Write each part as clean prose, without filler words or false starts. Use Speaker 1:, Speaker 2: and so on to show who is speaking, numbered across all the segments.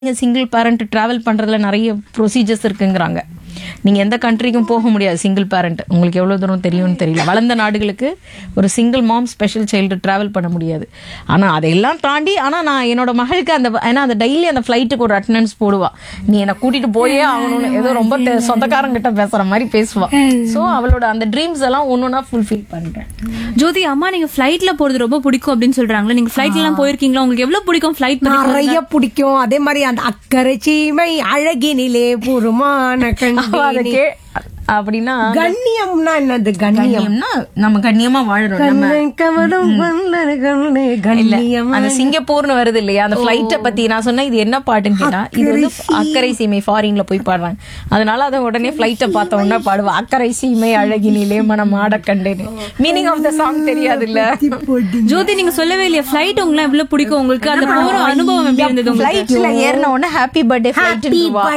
Speaker 1: நீங்க single parent travel பண்றதுல நிறைய ப்ரொசீஜர்ஸ் இருக்குங்கிறாங்க. நீங்க எந்த கண்ட்ரிக்கும் போக முடியாது சிங்கிள் பேரண்ட். உங்களுக்கு எவ்வளவு தூரம் தெரியும்னு தெரியல. வளர்ந்த நாடுகளுக்கு ஒரு சிங்கிள் மாம் ஸ்பெஷல் சைல்டு டிராவல் பண்ண முடியாது. ஆனா அதையெல்லாம் தாண்டி நான் என்னோட மகளுக்கு அந்த டெய்லி அந்த ஃபிளைட்டுக்கு ஒரு அட்டெண்டன்ஸ் போடுவா. நீ என்னை கூட்டிட்டு போயே ஆகணும்னு ஏதோ ரொம்ப சொந்தக்காரங்கிட்ட பேசுற மாதிரி பேசுவா. சோ அவளோட அந்த ட்ரீம்ஸ் எல்லாம் ஒன்னொன்னா ஃபுல்ஃபில் பண்றேன்.
Speaker 2: ஜோதி அம்மா, நீங்க ஃபிளைட்ல போறது ரொம்ப பிடிக்கும் அப்படின்னு சொல்றாங்களே, நீங்க ஃபிளைட்ல எல்லாம் போயிருக்கீங்களா? உங்களுக்கு எவ்வளவு பிடிக்கும் ஃபிளைட்?
Speaker 3: நிறைய பிடிக்கும். அதே மாதிரி அந்த அக்கறை சீமை அழகினிலே பூர்வமான கண்ணிலே
Speaker 1: அப்படின்னா
Speaker 3: கண்ணியம்னா என்னது? கண்ணியம்னா
Speaker 1: நம்ம கண்ணியமா வாழறோம். அந்த சிங்கப்பூர்னு வருது இல்லையா, அந்த பிளைட்ட பத்தி நான் சொன்னேன். இது என்ன பாட்டுன்னு கேட்டா, இது வந்து அக்கறை சீமை ஃபாரின்ல போய் பாடுறாங்க. அதனால அதை உடனே பிளைட்ட பார்த்த உடனே பாடுவா, அக்கறை சீமை அழகினிலே மனம் ஆட கண்டேன்னு. மீனிங் ஆஃப் த சாங் தெரியாது இல்ல
Speaker 2: ஜோதி? நீங்க சொல்லவே இல்லையா ஃபிளைட் உங்களுக்கு எவ்வளவு பிடிக்கும்? உங்களுக்கு அந்த போற அனுபவம் எப்படி இருந்தது?
Speaker 1: பிளைட்ல ஏறின உடனே ஹாப்பி பர்த்டே பிளைட்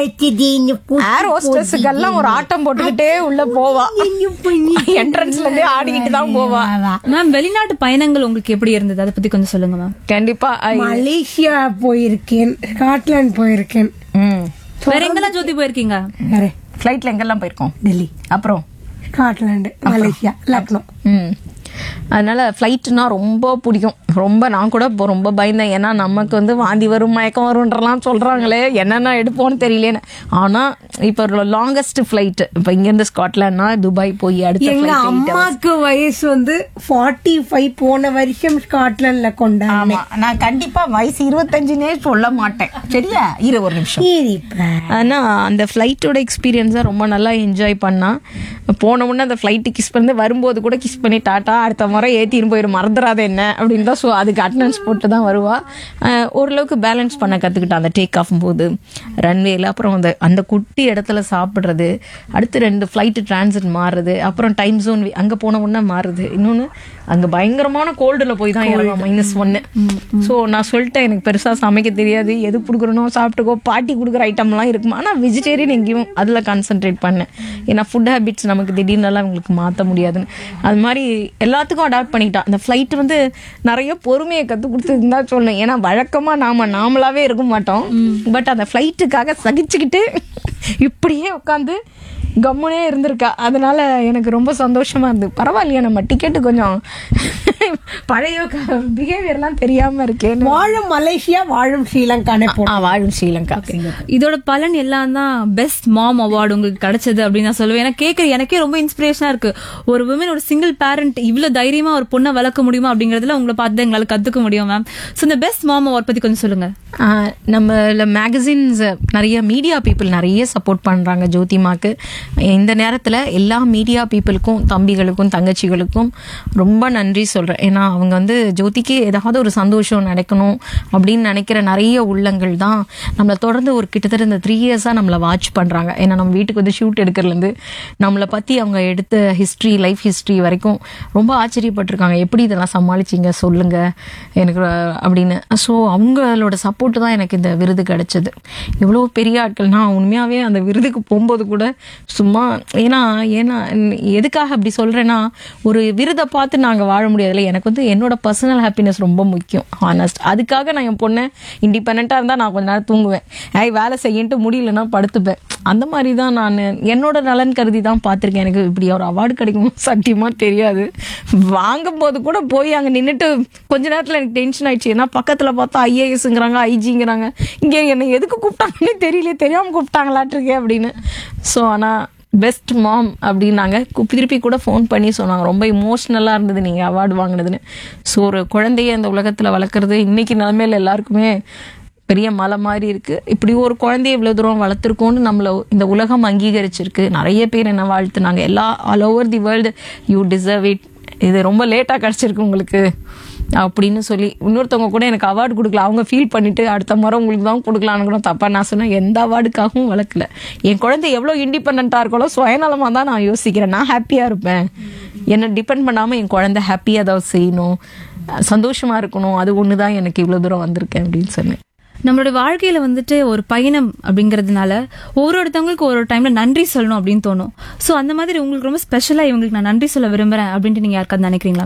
Speaker 1: ஏர் ஹோஸ்டஸ்க்கு எல்லாம் ஒரு ஆட்டம் போட்டுக்கிட்டே உள்ள போவா. என்ட்ரன்ஸ்ல இருந்தே ஆடிக்கிட்டு தான் போவா.
Speaker 2: மேம், வெளிநாட்டு பயணங்கள் உங்களுக்கு எப்படி இருந்தது? அதை பத்தி கொஞ்சம் சொல்லுங்க மேம்.
Speaker 1: கண்டிப்பா.
Speaker 3: மலேசியா போயிருக்கேன், ஸ்காட்லாந்து போயிருக்கேன்.
Speaker 2: வேற எங்கெல்லாம் ஜோதி போயிருக்கீங்க?
Speaker 1: பிளைட்ல எங்கெல்லாம் போயிருக்கோம்?
Speaker 3: டெல்லி,
Speaker 1: அப்புறம்
Speaker 3: ஸ்காட்லாந்து, மலேசியா, லக்னோ.
Speaker 1: அதனால ஃப்ளைட்னா ரொம்ப பிடிக்கும். ரொம்ப நான் கூட இப்போ ரொம்ப பயந்தேன். ஏன்னா நமக்கு வந்து வாந்தி வரும் மயக்கம் வரும்ன்றலாம் சொல்றாங்களே, என்னென்ன எடுப்போம்னு தெரியலேன்னு. ஆனா இப்போ லாங்கஸ்ட் ஃபிளைட் இப்போ இங்கேருந்து ஸ்காட்லாண்ட்னா துபாய் போய் அடுத்த
Speaker 3: எங்க அம்மாக்கு வயசு வந்து 45. போன வருஷம் ஸ்காட்லாண்ட்ல கொண்டாங்க.
Speaker 1: நான் கண்டிப்பா வயசு 25னே சொல்ல மாட்டேன். சரியா, ஒரு நிமிஷம். ஆனா அந்த ஃபிளைட்டோட எக்ஸ்பீரியன்ஸை ரொம்ப நல்லா என்ஜாய் பண்ணா. போன உடனே அந்த ஃபிளைட்டு கிஸ் பண்ணி வரும்போது கூட கிஸ் பண்ணி டாட்டா அடுத்த முறை ஏற்றின்னு போயிடும் மறந்துடாத என்ன அப்படின்னு தான். ஸோ அதுக்கு அட்டெண்டன்ஸ் போட்டு தான் வருவா. ஓரளவுக்கு பேலன்ஸ் பண்ண கற்றுக்கிட்டான் அந்த டேக் ஆஃப் போது ரன்வேல. அப்புறம் அந்த குட்டி இடத்துல சாப்பிட்றது, அடுத்து 2 ஃப்ளைட்டு டிரான்சிட் மாறுறது, அப்புறம் டைம் ஜோன் அங்கே போன உடனே மாறுது. இன்னொன்று அங்கே பயங்கரமான கோல்டில் போய் தான் இறங்கும், -1. ஸோ நான் சொல்லிட்டேன், எனக்கு பெருசாக சமைக்க தெரியாது, எது கொடுக்குறனோ சாப்பிட்டுக்கோ, பாட்டி கொடுக்குற ஐட்டம்லாம் இருக்குமா. ஆனால் வெஜிடேரியன் எங்கேயும் அதில் கான்சென்ட்ரேட் பண்ணேன். ஏன்னா ஃபுட் ஹேபிட்ஸ் நமக்கு திடீர்னெல்லாம் உங்களுக்கு மாற்ற முடியாதுன்னு. அது மாதிரி எல்லாத்துக்கும் அடாப்ட் பண்ணிட்டான். அந்த ஃப்ளைட் வந்து நிறைய பொறுமையை கற்றுக் கொடுத்துருந்தா சொல்லணும். ஏன்னா வழக்கமாக நாமளாவே இருக்க மாட்டோம். பட் அந்த ஃப்ளைட்டுக்காக சகிச்சுக்கிட்டு இப்படியே உட்காந்து கம்முனே இருந்திருக்கா. அதனால எனக்கு ரொம்ப சந்தோஷமா இருந்தது. பரவாயில்லையா, நம்ம டிக்கெட்டு கொஞ்சம் பழைய பிஹேவியர்லாம் தெரியாம இருக்கேன்.
Speaker 3: வாழும் மலேசியா, வாழும் ஸ்ரீலங்கானே
Speaker 1: வாழும் ஸ்ரீலங்கா.
Speaker 2: இதோட பலன் எல்லாம் தான் பெஸ்ட் மாம் அவார்டு உங்களுக்கு கிடைச்சது அப்படின்னு நான் சொல்லுவேன். ஏன்னா கேட்க எனக்கே ரொம்ப இன்ஸ்பிரேஷனா இருக்கு. ஒரு விமன், ஒரு சிங்கிள் பேரண்ட் இவ்வளவு தைரியமா ஒரு பொண்ணை வளர்க்க முடியுமா அப்படிங்கறதுல உங்களை பார்த்து எங்களால கத்துக்க முடியும் மேம். ஸோ இந்த பெஸ்ட் மாம் அவார்ட் பத்தி கொஞ்சம் சொல்லுங்க.
Speaker 1: நம்ம மேகசின்ஸ் நிறைய மீடியா பீப்புள் நிறைய சப்போர்ட் பண்றாங்க ஜோதிமாக்கு. இந்த நேரத்தில் எல்லா மீடியா பீப்புளுக்கும், தம்பிகளுக்கும் தங்கச்சிகளுக்கும் ரொம்ப நன்றி சொல்கிறேன். ஏன்னா அவங்க வந்து ஜோதிக்கு ஏதாவது ஒரு சந்தோஷம் நடக்கணும் அப்படின்னு நினைக்கிற நிறைய உள்ளங்கள் தான் நம்மளை தொடர்ந்து ஒரு கிட்டத்தட்ட இந்த 3 இயர்ஸாக நம்மளை வாட்ச் பண்ணுறாங்க. ஏன்னா நம்ம வீட்டுக்கு வந்து ஷூட் எடுக்கிறதுலேருந்து நம்மளை பற்றி அவங்க எடுத்த ஹிஸ்ட்ரி, லைஃப் ஹிஸ்ட்ரி வரைக்கும் ரொம்ப ஆச்சரியப்பட்டிருக்காங்க. எப்படி இதெல்லாம் சமாளிச்சிங்க சொல்லுங்க எனக்கு அப்படின்னு. ஸோ அவங்களோட சப்போர்ட்டு தான் எனக்கு இந்த விருது கிடைச்சது. இவ்வளோ பெரிய ஆட்கள். நான் உண்மையாகவே அந்த விருதுக்கு போகும்போது கூட சும்மா ஏன்னா எதுக்காக அப்படி சொல்றேன்னா, ஒரு விருதை பார்த்து நாங்கள் வாழ முடியாதுல்ல. எனக்கு வந்து என்னோட பர்சனல் ஹாப்பினஸ் ரொம்ப முக்கியம், ஹானஸ்ட். அதுக்காக நான் என் பொண்ணை இண்டிபெண்ட்டாக இருந்தால் நான் கொஞ்ச நேரம் தூங்குவேன், வேலை செய்யிட்டு முடியலன்னா படுத்துப்பேன். அந்த மாதிரி தான் நான் என்னோட நலன் கருதி தான் பார்த்துருக்கேன். எனக்கு இப்படி ஒரு அவார்டு கிடைக்கும் சத்தியமாக தெரியாது. வாங்கும்போது கூட போய் அங்கே நின்றுட்டு கொஞ்ச நேரத்தில் எனக்கு டென்ஷன் ஆயிடுச்சு. ஏன்னா பக்கத்தில் பார்த்தா IASங்கிறாங்க, IGங்கிறாங்க. இங்கே என்னை எதுக்கு கூப்பிட்டாங்கன்னு தெரியல, தெரியாமல் கூப்பிட்டாங்களாட்டிருக்கே அப்படின்னு. ஸோ ஆனால் பெஸ்ட் மாம் அப்படின்னாங்க. திருப்பி கூட ஃபோன் பண்ணி சொன்னாங்க, ரொம்ப இமோஷ்னலாக இருந்தது நீங்கள் அவார்டு வாங்கினதுன்னு. ஸோ ஒரு குழந்தைய அந்த உலகத்தில் வளர்க்குறது இன்னைக்கு நிலைமையில எல்லாருக்குமே பெரிய மலை மாதிரி இருக்குது. இப்படி ஒரு குழந்தைய இவ்வளோ தூரம் வளர்த்துருக்கோன்னு நம்மளை இந்த உலகம் அங்கீகரிச்சிருக்கு. நிறைய பேர் என்ன வாழ்த்துனாங்க, all over the world, you deserve it, இது ரொம்ப லேட்டாக கிடச்சிருக்கு உங்களுக்கு அப்படின்னு சொல்லி. இன்னொருத்தவங்க கூட எனக்கு அவார்டு கொடுக்கல, அவங்க ஃபீல் பண்ணிட்டு அடுத்த முறை உங்களுக்கு தான் கொடுக்கலான்னு கூட தப்பா. நான் சொன்னேன், எந்த அவார்டுக்காகவும் வளர்க்கல. என் குழந்தை எவ்வளோ இண்டிபெண்ட்டாக இருக்கோ சுயநலமாக தான் நான் யோசிக்கிறேன். நான் ஹாப்பியாக இருப்பேன், என்னை டிபெண்ட் பண்ணாமல் என் குழந்தை ஹாப்பியாக ஏதாவது செய்யணும், சந்தோஷமாக இருக்கணும், அது ஒன்று தான் எனக்கு இவ்வளோ தூரம் வந்திருக்கேன் அப்படின்னு சொன்னேன்.
Speaker 2: நம்மளோட வாழ்க்கையில வந்துட்டு ஒரு பயணம் அப்படிங்கறதுனால ஒவ்வொருத்தவங்களுக்கு ஒரு டைம்ல நன்றி சொல்லணும் அப்படின்னு தோணும். சோ அந்த மாதிரி உங்களுக்கு ரொம்ப ஸ்பெஷலா இவங்களுக்கு நான் நன்றி சொல்ல விரும்புறேன் அப்படின்ட்டு நீங்க யாருக்காவது நினைக்கிறீங்களா மேம்?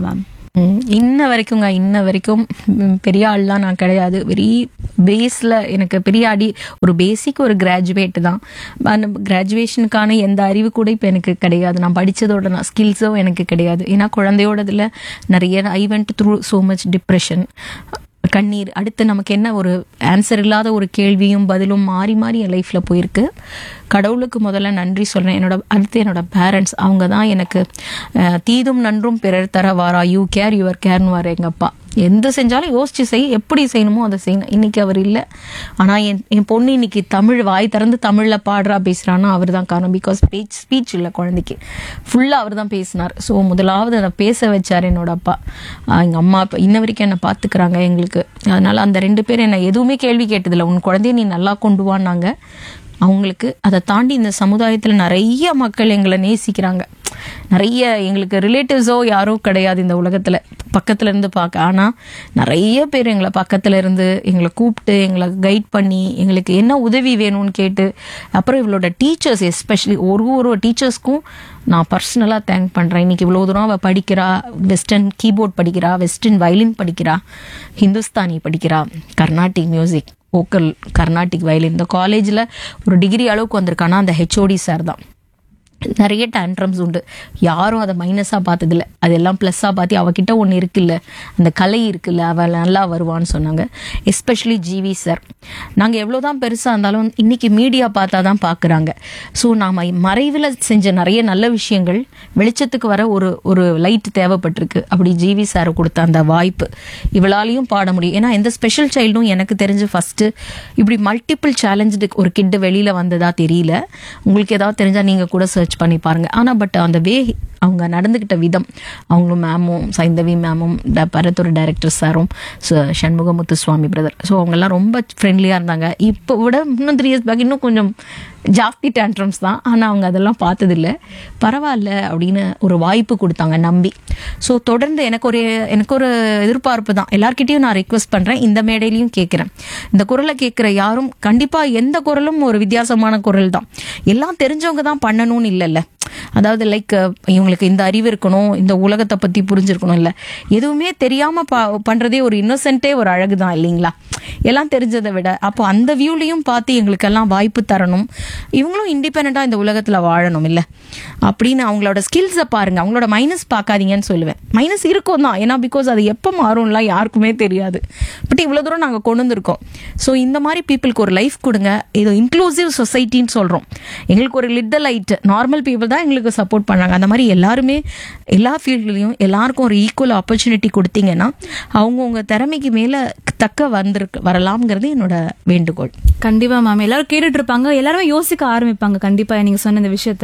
Speaker 1: இன்ன வரைக்கும் பெரிய ஆள்லாம் நான் கிடையாது. வெரி பேஸில் எனக்கு பெரிய ஒரு பேசிக் ஒரு கிராஜுவேட் தான். கிராஜுவேஷனுக்கான எந்த அறிவு கூட இப்போ எனக்கு கிடையாது. நான் படித்ததோட ஸ்கில்ஸும் எனக்கு கிடையாது. ஏன்னா குழந்தையோடதுல நிறைய I went through so much depression, கண்ணீர். அடுத்து நமக்கு என்ன ஒரு ஆன்சர் இல்லாத ஒரு கேள்வியும் பதிலும் மாறி மாறி என் லைஃப்பில் போயிருக்கு. கடவுளுக்கு முதல்ல நன்றி சொல்கிறேன். என்னோட பேரண்ட்ஸ், அவங்க தான் எனக்கு தீதும் நன்றும் பிறர் தர வாரா, யூ கேர் யுவர் கேர்னு வார எங்கள் அப்பா. எந்த செஞ்சாலும் யோசிச்சு எப்படி செய்யணுமோ அதை செய்யணும். இன்னைக்கு அவர் இல்லை, ஆனால் என் பொண்ணு இன்னைக்கு தமிழ் வாய் திறந்து தமிழில் பாடுறா பேசுகிறான்னா அவர் தான் காரணம். பிகாஸ் ஸ்பீச் இல்லை குழந்தைக்கு, ஃபுல்லாக அவர் தான் பேசினார். ஸோ முதலாவது அதை பேச வச்சார் என்னோட அப்பா. எங்கள் அம்மா இப்போ இன்ன வரைக்கும் என்னை பார்த்துக்கிறாங்க எங்களுக்கு. அதனால் அந்த 2 பேர் என்னை எதுவுமே கேள்வி கேட்டதில்லை. உன் குழந்தைய நீ நல்லா கொண்டு வான்னாங்க. அவங்களுக்கு அதை தாண்டி இந்த சமுதாயத்தில் நிறைய மக்கள் எங்களை நேசிக்கிறாங்க. நிறைய எங்களுக்கு ரிலேட்டிவ்ஸோ யாரோ கிடையாது இந்த உலகத்தில் பக்கத்துல இருந்து பார்க்க. ஆனால் நிறைய பேர் எங்களை பக்கத்துல இருந்து எங்களை கூப்பிட்டு எங்களை கைட் பண்ணி எங்களுக்கு என்ன உதவி வேணும்னு கேட்டு, அப்புறம் இவளோட டீச்சர்ஸ் எஸ்பெஷலி ஒரு டீச்சர்ஸ்க்கும் நான் பர்சனலாக தேங்க் பண்ணுறேன். இன்னைக்கு இவ்வளோ தூரம் அவள் படிக்கிறா, வெஸ்டர்ன் கீபோர்ட் படிக்கிறா, வெஸ்டர்ன் வயலின் படிக்கிறா, ஹிந்துஸ்தானி படிக்கிறா, Carnatic music, vocal, Carnatic violin. இந்த காலேஜில் ஒரு டிகிரி அளவுக்கு வந்திருக்கானா அந்த ஹெச்ஓடி சார் தான். நிறைய டேண்ட்ரம்ஸ் உண்டு, யாரும் அதை மைனஸாக பார்த்ததில்ல, அதெல்லாம் ப்ளஸ்ஸாக பார்த்து அவகிட்ட ஒன்று இருக்குல்ல, அந்த கலை இருக்குல்ல, அவள் நல்லா வருவான்னு சொன்னாங்க. Especially GV sir. நாங்கள் எவ்வளோதான் பெருசாக இருந்தாலும் இன்னைக்கு மீடியா பார்த்தா தான் பார்க்குறாங்க. ஸோ நாம் மறைவில் செஞ்ச நிறைய நல்ல விஷயங்கள் வெளிச்சத்துக்கு வர ஒரு லைட் தேவைப்பட்டிருக்கு. அப்படி ஜிவி சார் கொடுத்த அந்த வாய்ப்பு இவளாலையும் பாட முடியும். ஏன்னா எந்த ஸ்பெஷல் சைல்டும் எனக்கு தெரிஞ்சு ஃபஸ்ட்டு இப்படி மல்டிபிள் சேலஞ்சு ஒரு கிட்டு வெளியில் வந்ததா தெரியல. உங்களுக்கு ஏதாவது தெரிஞ்சால் நீங்கள் கூட சர்ச் பண்ணி பாருங்க. ஆனால் பட் அந்த அவங்க நடந்துக்கிட்ட விதம், அவங்களும் மேமும் சைந்தவி மேமும் பரத்தூர் டைரக்டர் சாரும் சண்முகமுத்து சுவாமி பிரதர், ஸோ அவங்கெல்லாம் ரொம்ப ஃப்ரெண்ட்லியாக இருந்தாங்க. இப்போ விட இன்னும் 3 years பேக் இன்னும் கொஞ்சம் ஜாஸ்தி டேண்ட்ரம்ஸ் தான். ஆனால் அவங்க அதெல்லாம் பார்த்ததில்ல. பரவாயில்ல அப்படின்னு ஒரு வாய்ப்பு கொடுத்தாங்க நம்பி. ஸோ தொடர்ந்து எனக்கு ஒரு எதிர்பார்ப்பு தான். எல்லார்கிட்டையும் நான் ரிக்வெஸ்ட் பண்ணுறேன், இந்த மேடையிலையும் கேட்குறேன். இந்த குரலை கேட்குற யாரும் கண்டிப்பாக எந்த குரலும் ஒரு வித்தியாசமான குரல் தான். எல்லாம் தெரிஞ்சவங்க தான் பண்ணணும்னு இல்லைல்ல. அதாவது லைக் இவங்களுக்கு இந்த அறிவு இருக்கணும், இந்த உலகத்தை பற்றி புரிஞ்சிருக்கணும், இல்லை எதுவுமே தெரியாமல் பண்ணுறதே ஒரு இன்னோசென்ட்டே ஒரு அழகு தான் இல்லைங்களா, எல்லாம் தெரிஞ்சதை விட. அப்போ அந்த வியூலையும் பார்த்து எங்களுக்கெல்லாம் வாய்ப்பு தரணும். இவங்களும் இண்டிபெண்ட்டாக இந்த உலகத்தில் வாழணும் இல்லை அப்படின்னு அவங்களோட ஸ்கில்ஸை பாருங்கள், அவங்களோட மைனஸ் பார்க்காதீங்கன்னு சொல்லுவேன். மைனஸ் இருக்கும் தான், ஏன்னா பிகாஸ் அது எப்போ மாறும்லாம் யாருக்குமே தெரியாது. பட் இவ்வளோ தூரம் நாங்கள் கொண்டு வந்திருக்கோம். ஸோ இந்த மாதிரி பீப்புளுக்கு ஒரு லைஃப் கொடுங்க. இது இன்க்ளூசிவ் சொசைட்டின்னு சொல்கிறோம். எங்களுக்கு ஒரு லிட் லைட் நார்மல் பீப்புள் தான் எங்களுக்கு சப்போர்ட் பண்ணாங்க. அந்த மாதிரி எல்லாருமே எல்லா ஃபீல்ட்லையும் எல்லாருக்கும் ஒரு ஈக்குவல் ஆப்பர்ச்சுனிட்டி கொடுத்தீங்கன்னா அவங்கவுங்க திறமைக்கு மேலே வரலாம்ங்கிறது என்னோட வேண்டுகோள்.
Speaker 2: கண்டிப்பா மேம், எல்லாரும் கேட்டுட்டு இருப்பாங்க, எல்லாருமே யோசிக்க ஆரம்பிப்பாங்க கண்டிப்பா நீங்க சொன்ன இந்த விஷயத்த.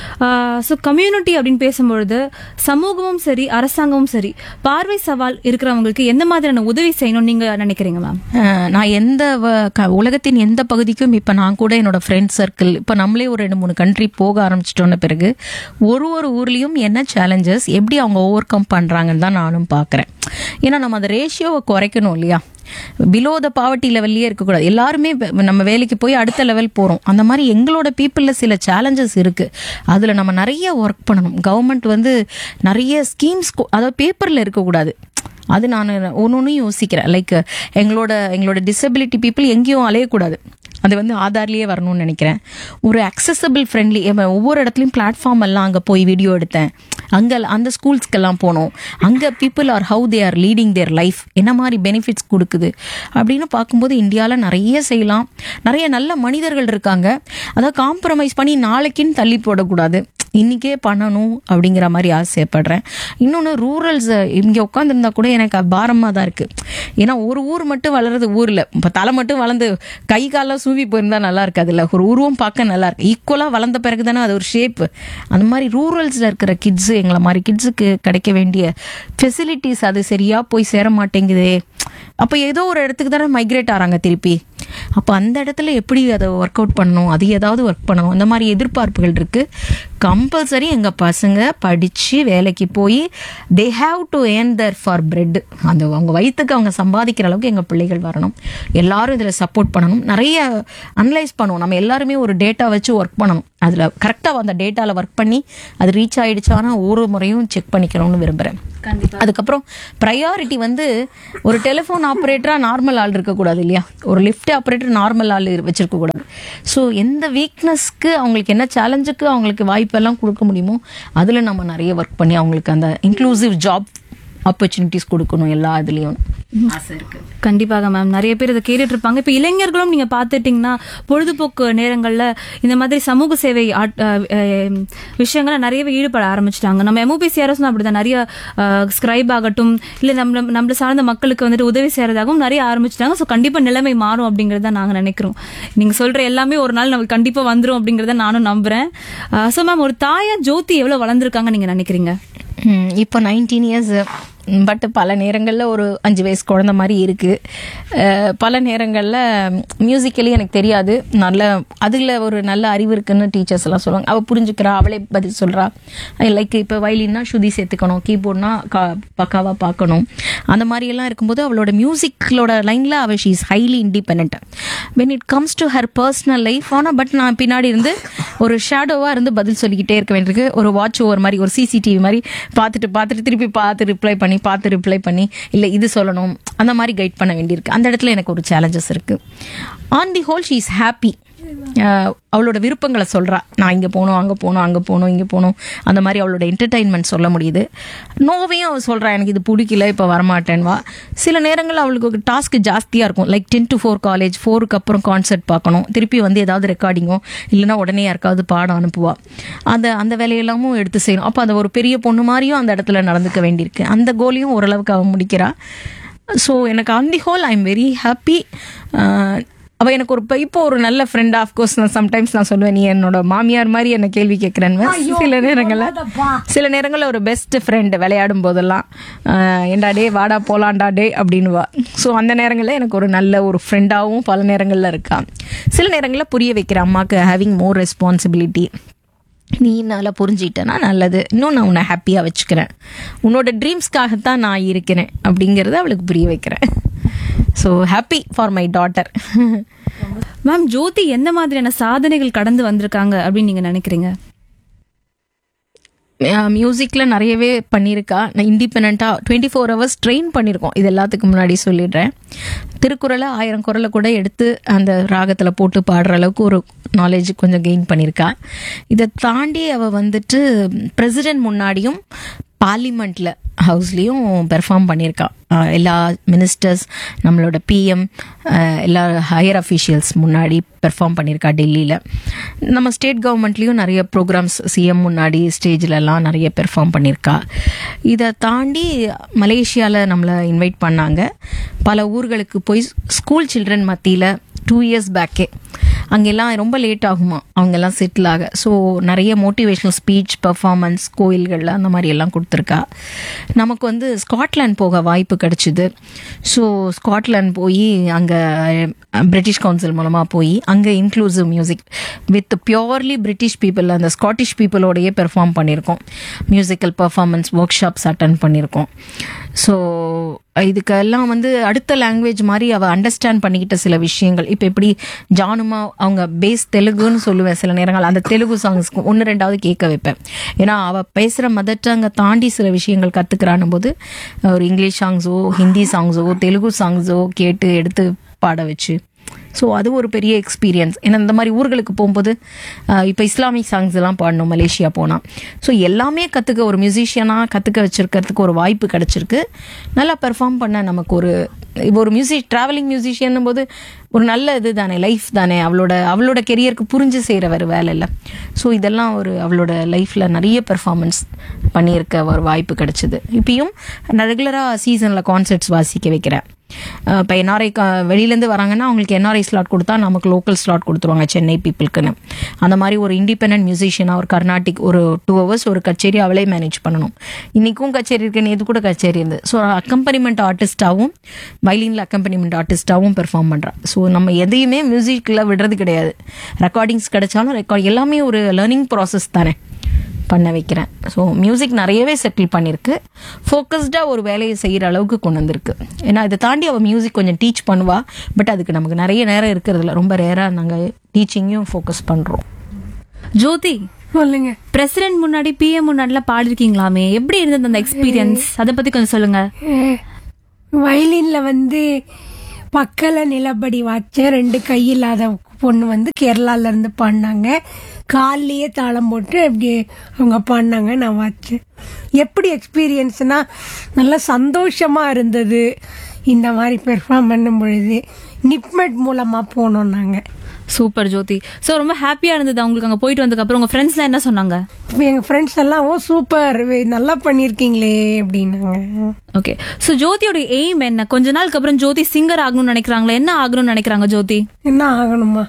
Speaker 2: ஸோ கம்யூனிட்டி அப்படின்னு பேசும்பொழுது சமூகமும் சரி அரசாங்கமும் சரி பார்வை சவால் இருக்கிறவங்களுக்கு எந்த மாதிரியான உதவி செய்யணும்னு நீங்க நினைக்கிறீங்க மேம்?
Speaker 1: நான் எந்த உலகத்தின் எந்த பகுதிக்கும் இப்போ நான் கூட என்னோட ஃப்ரெண்ட் சர்க்கிள் இப்போ நம்மளே ஒரு 2-3 கண்ட்ரி போக ஆரம்பிச்சிட்டோன்ன பிறகு ஒரு ஊர்லேயும் என்ன சேலஞ்சஸ் எப்படி அவங்க ஓவர் கம் பண்ணுறாங்கன்னு தான் நானும் பார்க்குறேன். ஏன்னா நம்ம அந்த ரேஷியோவை குறைக்கணும் இல்லையா. பிலோ த பாவர்ட்டி லெவல்லையே இருக்கக்கூடாது. எல்லாருமே நம்ம வேலைக்கு போய் அடுத்த லெவல் போகிறோம். அந்த மாதிரி எங்களோட பீப்புளில் சில சேலஞ்சஸ் இருக்குது. அதில் நம்ம நிறைய ஒர்க் பண்ணணும். கவர்மெண்ட் நிறைய ஸ்கீம்ஸ் அதாவது பேப்பரில் இருக்கக்கூடாது. அது நான் ஒன்று யோசிக்கிறேன். லைக் எங்களோட டிசபிலிட்டி பீப்புள் எங்கேயும் அலையக்கூடாது. அது ஆதார்லேயே வரணும்னு நினைக்கிறேன். ஒரு அக்சசபிள் ஃப்ரெண்ட்லி ஒவ்வொரு இடத்துலையும் பிளாட்ஃபார்ம் எல்லாம் அங்கே போய் வீடியோ எடுத்தேன். அங்கே அந்த ஸ்கூல்ஸ்க்கெல்லாம் போனோம். அங்கே people are how they are leading their life, என்ன மாதிரி பெனிஃபிட்ஸ் கொடுக்குது அப்படின்னு பார்க்கும்போது இந்தியாவில் நிறைய செய்யலாம். நிறைய நல்ல மனிதர்கள் இருக்காங்க. அதாவது காம்ப்ரமைஸ் பண்ணி நாளைக்குன்னு தள்ளி போடக்கூடாது, இன்னைக்கே பண்ணணும் அப்படிங்கிற மாதிரி ஆசைப்படுறேன். இன்னொன்று ரூரல்ஸ் இங்கே உட்காந்துருந்தா கூட எனக்கு பாரமாக தான் இருக்குது. ஏன்னா ஒரு ஊர் மட்டும் வளருது ஊரில், இப்போ தலை மட்டும் வளர்ந்து கை காலெலாம் சூவி போயிருந்தா நல்லா இருக்காதுல்ல. ஒரு உருவம் பார்க்க நல்லா இருக்கு. ஈக்குவலாக வளர்ந்த பிறகு தானே அது ஒரு ஷேப்பு. அந்த மாதிரி ரூரல்ஸில் இருக்கிற கிட்ஸு, எங்களை மாதிரி கிட்ஸுக்கு கிடைக்க வேண்டிய ஃபெசிலிட்டிஸ் அது சரியாக போய் சேர மாட்டேங்குதே. அப்போ ஏதோ ஒரு இடத்துக்கு தானே மைக்ரேட் ஆகிறாங்க திருப்பி. அப்போ அந்த இடத்துல எப்படி அதை ஒர்க் அவுட் பண்ணணும், அது ஏதாவது ஒர்க் பண்ணணும். அந்த மாதிரி எதிர்பார்ப்புகள் இருக்குது. கம்பல்சரி எங்கள் பசங்க படித்து வேலைக்கு போய் they have to earn Dhar for bread. அந்த அவங்க வயிற்றுக்கு அவங்க சம்பாதிக்கிற அளவுக்கு எங்கள் பிள்ளைகள் வரணும். எல்லாரும் இதில் சப்போர்ட் பண்ணணும். நிறைய அனலைஸ் பண்ணுவோம். நம்ம எல்லாருமே ஒரு டேட்டா வச்சு ஒர்க் பண்ணணும். அதில் கரெக்டாக அந்த டேட்டாவில் ஒர்க் பண்ணி அது ரீச் ஆகிடுச்சானா ஒரு முறையும் செக் பண்ணிக்கணும்னு விரும்புகிறேன். அதுக்கப்புறம் ப்ரையாரிட்டி வந்து ஒரு டெலிஃபோன் ஆப்ரேட்டராக நார்மல் ஆள் இருக்கக்கூடாது இல்லையா, ஒரு லிஃப்ட் ஆப்ரேட்டர் நார்மல் ஆள் வச்சிருக்க கூடாது. ஸோ எந்த வீக்னஸ்க்கு அவங்களுக்கு என்ன சேலஞ்சுக்கு அவங்களுக்கு வாய்ப்பெல்லாம் கொடுக்க முடியுமோ அதில் நம்ம நிறைய ஒர்க் பண்ணி அவங்களுக்கு அந்த இன்க்ளூசிவ் ஜாப் ஆப்பர்ச்சுனிட்டிஸ் கொடுக்கணும். எல்லா இதுலேயும் ஆசை இருக்கு.
Speaker 2: கண்டிப்பாக மேம். நிறைய பேர் இதை கேட்டுட்டு இருப்பாங்க. இப்போ இளைஞர்களும் நீங்க பாத்துட்டீங்கன்னா பொழுதுபோக்கு நேரங்கள்ல இந்த மாதிரி சமூக சேவை விஷயங்கள நிறையவே ஈடுபட ஆரம்பிச்சிட்டாங்க. நம்ம MOPCRS அப்படிதான் நிறைய ஸ்கிரைப் ஆகட்டும் இல்ல நம்மள சார்ந்த மக்களுக்கு வந்துட்டு உதவி செய்யறதாகவும் நிறைய ஆரம்பிச்சிட்டாங்க. ஸோ கண்டிப்பா நிலைமை மாறும் அப்படிங்கறத நாங்க நினைக்கிறோம். நீங்க சொல்ற எல்லாமே ஒரு நாள் நமக்கு கண்டிப்பா வந்துரும் அப்படிங்கறத நானும் நம்புறேன். ஸோ மேம், ஒரு தாயா ஜோதி எவ்வளவு வளர்ந்துருக்காங்க நீங்க நினைக்கிறீங்க?
Speaker 1: இப்போ 19 இயர்ஸ், பட் பல நேரங்களில் ஒரு 5 வயசு குழந்த மாதிரி இருக்குது. பல நேரங்களில் மியூசிக்கலி எனக்கு தெரியாது, நல்ல அதில் ஒரு நல்ல அறிவு இருக்குன்னு டீச்சர்ஸ் எல்லாம் சொல்லுவாங்க. அவள் புரிஞ்சுக்கிறா, அவளே பதில் சொல்கிறா. லைக் இப்போ வயலின்னா ஸ்ருதி சேர்த்துக்கணும், கீபோர்ட்னா பக்காவாக பார்க்கணும். அந்த மாதிரியெல்லாம் இருக்கும்போது அவளோட மியூசிக்கலோட லைனில் அவள் she is highly independent. When it comes to her personal life ஆனால் பட் நான் பின்னாடி இருந்து ஒரு ஷேடோவாக இருந்து பதில் சொல்லிக்கிட்டே இருக்க வேண்டியிருக்கு. ஒரு வாட்ச் ஓவர் மாதிரி, ஒரு CCTV மாதிரி பார்த்துட்டு திருப்பி ரிப்ளை பண்ணி இல்லை இது சொல்லணும், அந்த மாதிரி கைட் பண்ண வேண்டியிருக்கு. அந்த இடத்துல எனக்கு ஒரு சேலஞ்சஸ் இருக்கு. On the whole she is happy. அவளோட விருப்பங்களை சொல்றா. நான் இங்கே போகணும், அங்கே போகணும், இங்கே போகணும், அந்த மாதிரி அவளோட என்டர்டைன்மெண்ட் சொல்ல முடியுது. நோவையும் அவள் சொல்றா, எனக்கு இது பிடிக்கல, இப்போ வரமாட்டேன்வா. சில நேரங்கள் அவளுக்கு டாஸ்க் ஜாஸ்தியாக இருக்கும். லைக் 10 to 4 காலேஜ், 4க்கு அப்புறம் கான்சர்ட் பார்க்கணும், திருப்பி வந்து ஏதாவது ரெக்கார்டிங்கோ இல்லைன்னா உடனே யாருக்காவது பாடம் அனுப்புவா. அந்த வேலையெல்லாமும் எடுத்து செய்யணும். அப்போ அந்த ஒரு பெரிய பொண்ணு மாதிரியும் அந்த இடத்துல நடந்துக்க வேண்டியிருக்கு. அந்த கோலையும் ஓரளவுக்கு அவன் முடிக்கிறா. ஸோ எனக்கு on the whole I am very happy. அவள் எனக்கு இப்போ ஒரு நல்ல ஃப்ரெண்ட். ஆஃப்கோர்ஸ் நான் சம்டைம்ஸ் நான் சொல்லுவேன், நீ என்னோட மாமியார் மாதிரி என்ன கேள்வி கேட்குறேன்னு. சில நேரங்களில் ஒரு பெஸ்ட் ஃப்ரெண்டு விளையாடும் போதெல்லாம் ஏண்டா டே வாடா போலாண்டா டே அப்படின்னுவா. ஸோ அந்த நேரங்களில் எனக்கு ஒரு நல்ல ஒரு ஃப்ரெண்டாகவும் பல நேரங்களில் இருக்கா. சில நேரங்களில் புரிய வைக்கிற அம்மாவுக்கு ஹேவிங் மோர் ரெஸ்பான்சிபிலிட்டி. நீ நல்லா புரிஞ்சுக்கிட்டேன்னா நல்லது, இன்னும் நான் உன்னை ஹாப்பியாக வச்சுக்கிறேன், உன்னோட ட்ரீம்ஸ்க்காகத்தான் நான் இருக்கிறேன் அப்படிங்கிறத அவளுக்கு புரிய வைக்கிறேன். So happy for my daughter.
Speaker 2: Ma'am, ஜோதி எந்த மாதிரியான சாதனைகள் கடந்து வந்திருக்காங்க அப்படின்னு நீங்க நினைக்கிறீங்க?
Speaker 1: மியூசிக்கில் நிறையவே பண்ணியிருக்கா. நான் இண்டிபெண்ட்டாக 24 hours ட்ரெயின் பண்ணியிருக்கோம். இது எல்லாத்துக்கும் முன்னாடி சொல்லிடுறேன். திருக்குறளை 1000 குறளை கூட எடுத்து அந்த ராகத்தில் போட்டு பாடுற அளவுக்கு ஒரு நாலேஜ் கொஞ்சம் கெயின் பண்ணியிருக்கா. இதை தாண்டி அவள் வந்துட்டு பிரசிடென்ட் முன்னாடியும் பார்லிமெண்ட்ல ஹவுஸ்லேயும் பெர்ஃபார்ம் பண்ணியிருக்கா. எல்லா மினிஸ்டர்ஸ், நம்மளோட PM, எல்லா ஹையர் அஃபீஷியல்ஸ் முன்னாடி பெர்ஃபார்ம் பண்ணியிருக்கா டெல்லியில். நம்ம ஸ்டேட் கவர்மெண்ட்லேயும் நிறைய ப்ரோக்ராம்ஸ் CM முன்னாடி ஸ்டேஜ்லலாம் நிறைய பெர்ஃபார்ம் பண்ணியிருக்கா. இதை தாண்டி மலேசியாவில் நம்மளை இன்வைட் பண்ணாங்க. பல ஊர்களுக்கு போய் ஸ்கூல் சில்ட்ரன் மத்தியில் 2 years பேக்கே அங்கெல்லாம் ரொம்ப லேட் ஆகுமா அவங்கெல்லாம் செட்டில் ஆக. ஸோ நிறைய மோட்டிவேஷ்னல் ஸ்பீச், பர்ஃபார்மன்ஸ், கோயில்களில் அந்த மாதிரி எல்லாம் கொடுத்துருக்கா. நமக்கு வந்து ஸ்காட்லாண்ட் போக வாய்ப்பு கிடச்சிது. ஸோ ஸ்காட்லாண்ட் போய் அங்கே பிரிட்டிஷ் கவுன்சில் மூலமாக போய் அங்கே inclusive music with purely British people, அந்த ஸ்காட்டிஷ் பீப்புளோடையே பெர்ஃபார்ம் பண்ணியிருக்கோம். Musical performance work shops attend பண்ணியிருக்கோம். ஸோ இதுக்கெல்லாம் வந்து அடுத்த லாங்குவேஜ் மாதிரி அவள் அண்டர்ஸ்டாண்ட் பண்ணிக்கிட்ட சில விஷயங்கள். இப்போ எப்படி ஜானுமா அவங்க பேஸ் தெலுங்குன்னு சொல்லுவேன், சில நேரங்கள் அந்த தெலுங்கு சாங்ஸ்க்கு 1-2 கேட்க வைப்பேன். ஏன்னா அவள் பேசுகிற மதர் டங்கை தாண்டி சில விஷயங்கள் கற்றுக்கிறான் போது ஒரு இங்கிலீஷ் சாங்ஸோ ஹிந்தி சாங்ஸோ தெலுங்கு சாங்ஸோ கேட்டு எடுத்து பாட வச்சு. ஸோ அது ஒரு பெரிய எக்ஸ்பீரியன்ஸ். ஏன்னா இந்த மாதிரி ஊர்களுக்கு போகும்போது இப்போ இஸ்லாமிக் சாங்ஸ் எல்லாம் பாடணும் மலேசியா போனால். ஸோ எல்லாமே கற்றுக்க ஒரு மியூசிஷியனாக கற்றுக்க வச்சுருக்கிறதுக்கு ஒரு வாய்ப்பு கிடச்சிருக்கு. நல்லா பெர்ஃபார்ம் பண்ண நமக்கு ஒரு ட்ராவலிங் மியூசிஷியன் போது ஒரு நல்ல இது தானே, லைஃப் தானே. அவளோட கெரியருக்கு புரிஞ்சு செய்கிற வேலை இல்லை. ஸோ இதெல்லாம் அவளோட லைஃப்பில் நிறைய பெர்ஃபார்மன்ஸ் பண்ணியிருக்க ஒரு வாய்ப்பு கிடச்சிது. இப்பயும் ரெகுலராக சீசனில் கான்சர்ட்ஸ் வாசிக்க வைக்கிறேன். இப்போ NRI வெளியிலேருந்து வராங்கன்னா அவங்களுக்கு NRI ஸ்லாட் கொடுத்தா நமக்கு லோக்கல் ஸ்லாட் கொடுத்துருவாங்க சென்னை பீப்புளுக்குன்னு. அந்த மாதிரி ஒரு இண்டிபெண்டன்ட் மியூசிஷியனாக ஒரு கர்நாடிக் ஒரு 2 hours ஒரு கச்சேரி அவளே மேனேஜ் பண்ணணும். இன்றைக்கும் கச்சேரி இருக்கு, நேற்று கூட கச்சேரி இருந்தது. ஸோ அக்கம்பனிமெண்ட் ஆர்டிஸ்டாகவும் வயலினில் அக்கம்பனிமெண்ட் ஆர்டிஸ்டாகவும் பெர்ஃபார்ம் பண்ணுறா. ஸோ நம்ம எதையுமே மியூசிக்கில் விடுறது கிடையாது. ரெக்கார்டிங்ஸ் கிடைச்சாலும் எல்லாமே ஒரு லேர்னிங் ப்ராசஸ் தானே. பண்ண வைக்கிறேன். ஸோ மியூசிக் நிறையவே செட்டில் பண்ணியிருக்கு. ஃபோக்கஸ்டாக ஒரு வேலையை செய்கிற அளவுக்கு கொண்டு வந்திருக்கு. ஏன்னா இதை தாண்டி அவள் மியூசிக் கொஞ்சம் டீச் பண்ணுவா. பட் அதுக்கு நமக்கு நிறைய நேரம் இருக்கிறதுல ரொம்ப ரேராக நாங்கள் டீச்சிங்கையும் ஃபோக்கஸ் பண்ணுறோம்.
Speaker 2: ஜோதி,
Speaker 3: சொல்லுங்க.
Speaker 2: பிரசிடென்ட் முன்னாடி பிஎம் முன்னாடிலாம் பாடிருக்கீங்களாமே, எப்படி இருந்தது அந்த எக்ஸ்பீரியன்ஸ்? அதை பத்தி கொஞ்சம் சொல்லுங்க.
Speaker 3: வயலின்ல பக்கல நிலப்படி வச்ச 2 கையில்லாத பொண்ணு கேரளால இருந்து பாடினாங்க. கால்லயே தாளம் போட்டு அப்படி அவங்க பாடினாங்க, நான் வச்சேன். எப்படி எக்ஸ்பீரியன்ஸ்னா நல்லா சந்தோஷமா இருந்தது. இந்த மாதிரி பெர்ஃபார்ம் பண்ணும் பொழுது நிப்மெட் மூலமா போனோம் நாங்க.
Speaker 2: சூப்பர் ஜோதி. சோ ரொம்ப ஹாப்பியா இருந்தது உங்களுக்கு அங்க போயிட்டு வந்ததுக்கு அப்புறம். உங்க ஃப்ரெண்ட்ஸ்லாம் என்ன சொன்னாங்க?
Speaker 3: எங்க ஃப்ரெண்ட்ஸ் எல்லாம் ஓ சூப்பர், நல்லா பண்ணிருக்கீங்களே அப்படின்னாங்க.
Speaker 2: ஓகே. சோ ஜோதியோட எய்ம் என்ன? கொஞ்ச நாளுக்கு அப்புறம் ஜோதி சிங்கர் ஆகணும்னு நினைக்கிறாங்களா? என்ன ஆகணும்னு நினைக்கிறாங்க ஜோதி?
Speaker 3: என்ன ஆகணுமா?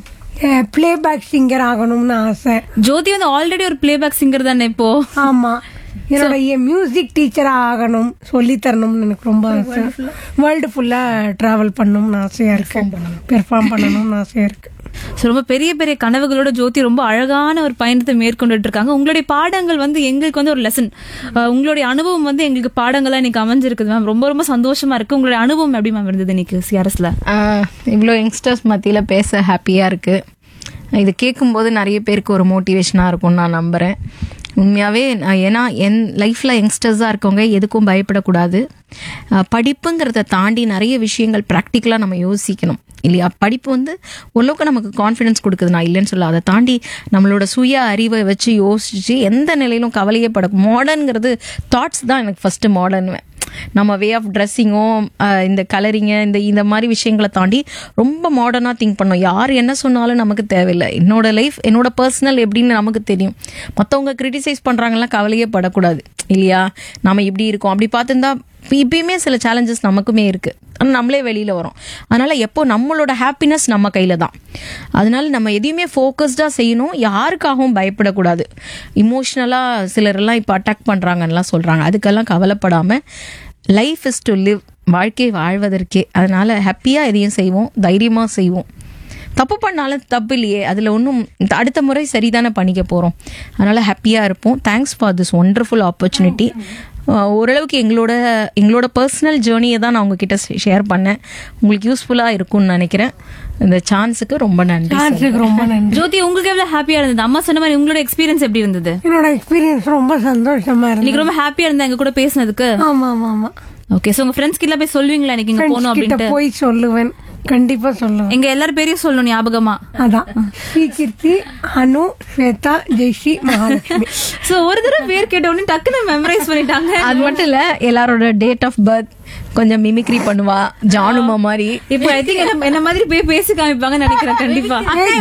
Speaker 3: பிளேபேக் சிங்கர் ஆகணும்னு ஆசை.
Speaker 2: ஜோதி ஆல்ரெடி ஒரு பிளேபேக் சிங்கர் தானே இப்போ?
Speaker 3: ஆமா, என்னோட மியூசிக் டீச்சரா ஆகணும், சொல்லி தரணும்னு எனக்கு ரொம்ப ஆசை. வேர்ல்டு ஃபுல்லா டிராவல் பண்ணணும்னு ஆசையா இருக்கு, பெர்ஃபார்ம் பண்ணணும்னு ஆசையா இருக்கு.
Speaker 2: ரொம்ப பெரிய பெரிய கனவுகளோட ஜோதி ரொம்ப அழகான ஒரு பயணத்தை மேற்கொண்டுட்டு இருக்காங்க. உங்களுடைய பாடங்கள் எங்களுக்கு ஒரு லெசன். உங்களுடைய அனுபவம் எங்களுக்கு பாடங்களா இன்னைக்கு அமைஞ்சிருக்குது மேம். ரொம்ப ரொம்ப சந்தோஷமா இருக்கு. உங்களுடைய அனுபவம் எப்படி மேம் இருந்தது இன்னைக்கு சிஆர்எஸ்ல?
Speaker 1: இவ்வளோ யங்ஸ்டர்ஸ் மத்தியில பேச ஹாப்பியா இருக்கு. இது கேட்கும்போது நிறைய பேருக்கு ஒரு மோட்டிவேஷனா இருக்கும்னு நான் நம்புறேன். உண்மையாகவே ஏன்னா என் லைஃப்பில் யங்ஸ்டர்ஸாக இருக்கவங்க எதுக்கும் பயப்படக்கூடாது. படிப்புங்கிறத தாண்டி நிறைய விஷயங்கள் ப்ராக்டிக்கலாக நம்ம யோசிக்கணும் இல்லையா? படிப்பு ஓரளவுக்கு நமக்கு கான்ஃபிடன்ஸ் கொடுக்குது, நான் இல்லைன்னு சொல்ல. அதை தாண்டி நம்மளோட சுய அறிவை வச்சு யோசிச்சு எந்த நிலையிலும் கவலையே மாடர்னுங்கிறது தாட்ஸ் தான் எனக்கு ஃபஸ்ட்டு மாடர்னுவேன். நம்ம வே ஆஃப் ட்ரெஸ்ஸிங்கும் இந்த கலரிங்கு இந்த மாதிரி விஷயங்களை தாண்டி ரொம்ப மாடர்னாக திங்க் பண்ணோம். யார் என்ன சொன்னாலும் நமக்கு தேவையில்லை. என்னோட லைஃப் என்னோட பர்சனல் எப்படின்னு நமக்கு தெரியும். மற்றவங்க கிரிட்டிசைஸ் பண்ணுறாங்கலாம் கவலையே படக்கூடாது இல்லையா? நம்ம இப்படி இருக்கோம் அப்படி பார்த்துருந்தா இப்பயுமே சில சேலஞ்சஸ் நமக்குமே இருக்கு, ஆனால் நம்மளே வெளியில வரோம். அதனால எப்போ நம்மளோட ஹாப்பினஸ் நம்ம கையில தான். அதனால நம்ம எதையுமே ஃபோக்கஸ்டா செய்யணும், யாருக்காகவும் பயப்படக்கூடாது. இமோஷனலா சிலரெல்லாம் இப்போ அட்டாக் பண்றாங்கலாம் சொல்றாங்க, அதுக்கெல்லாம் கவலைப்படாம லைஃப் இஸ் டு லிவ், வாழ்க்கை வாழ்வதற்கே. அதனால ஹாப்பியா எதையும் செய்வோம், தைரியமா செய்வோம். தப்பு பண்ணாலும் தப்பு இல்லையே, அதில் ஒன்றும் அடுத்த முறை சரிதானே பண்ணிக்க போகிறோம். அதனால் ஹாப்பியாக இருப்போம். Thanks for this wonderful opportunity. ஓரளவுக்கு எங்களோட பர்சனல் ஜேர்னியை தான் நான் உங்ககிட்ட ஷேர் பண்ணேன். உங்களுக்கு யூஸ்ஃபுல்லாக இருக்கும்னு நினைக்கிறேன். இந்த சான்ஸுக்கு ரொம்ப நன்றி.
Speaker 3: ரொம்ப நன்றி.
Speaker 2: ஜோதி, உங்களுக்கு எவ்வளவு ஹாப்பியா இருந்தது? அம்மா சொன்ன மாதிரி உங்களோட எக்ஸ்பீரியன்ஸ் எப்படி இருந்தது?
Speaker 3: என்னோட எக்ஸ்பீரியன்ஸ் ரொம்ப சந்தோஷமா இருந்தது.
Speaker 2: நீங்க ரொம்ப ஹாப்பியா இருந்தா எங்க கூட பேசினதுக்கு?
Speaker 3: ஆமா ஆமா ஆமா.
Speaker 2: ஓகே. சோ உங்க ஃப்ரெண்ட்ஸ் கிட்ட போய் சொல்வீங்களா இன்னைக்கு இங்க போணும் அப்படினு?
Speaker 3: போய் சொல்லுவேன், கண்டிப்பா சொல்லுவேன்.
Speaker 2: எங்க எல்லாரும் பேரையும் சொல்லணும் ஞாபகமா.
Speaker 3: அதான் ஸ்ரீகீர்த்தி, அனு, ஸ்வேதா, ஜெயஸ்ரீ, மகாலட்சுமி.
Speaker 2: சோ ஒரு தடவை பேர் கேட்ட உடனே டக்குன்னு மெமரைஸ் பண்ணிட்டாங்க.
Speaker 1: அது மட்டும் இல்ல, எல்லாரோட டேட் ஆஃப் பர்த் கொஞ்சம் மிமிக்ரி பண்ணுவா, ஜானுமா மாதிரி.
Speaker 2: இப்போ ஐ திங்க் என்ன மாதிரி போய் பேசி காமிப்பாங்கன்னு நினைக்கிறேன். கண்டிப்பா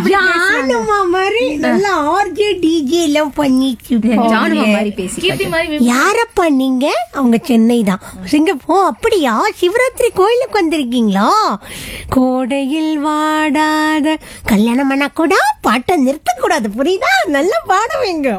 Speaker 3: ஜானுமா மாதிரி நல்லா ஆர்ஜே டிஜே எல்லாம் பண்ணிட்டு
Speaker 1: ஜானுமா மாதிரி பேசி.
Speaker 3: யாரப்பா நீங்க? அவங்க சென்னை தான். சிங்கப்பூர். அப்படியா? சிவராத்திரி கோயிலுக்கு வந்திருக்கீங்களா? கோடையில் வாடாத கல்யாணம் பண்ண கூட பாட்டை நிறுத்த கூடாது, புரியுதா? நல்லா பாடுவீங்க.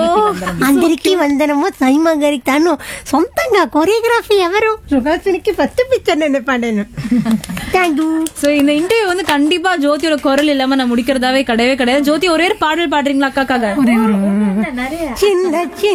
Speaker 3: అందరికి వందనము సైమగరి తాను సొంతంగా కొరియోగ్రఫీ ఎవరు? சுகாசினிக்கு 10 பிக்சர் நினைப்பானேன்னு. தேங்க்யூ.
Speaker 2: சோ இந்த இன்டர்வியூ கண்டிப்பா ஜோதியோட குரல் இல்லாம நான் முடிக்கிறதாவே கிடையவே கிடையாது. ஜோதி ஒரே பாடல் பாடுறீங்களா அக்காக்காக?
Speaker 3: சின்ன